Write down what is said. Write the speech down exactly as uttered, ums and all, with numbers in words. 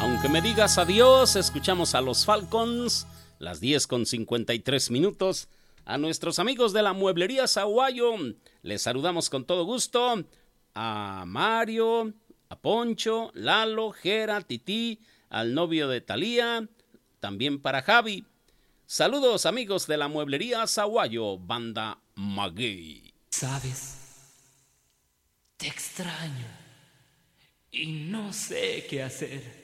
Aunque me digas adiós, escuchamos a los Falcons, las diez con cincuenta y tres minutos. A nuestros amigos de la Mueblería Sahuayo, les saludamos con todo gusto. A Mario, a Poncho, Lalo, Jera, Tití, al novio de Talía, también para Javi. Saludos amigos de la Mueblería Sahuayo, banda Maguey. ¿Sabes? Te extraño y no sé qué hacer.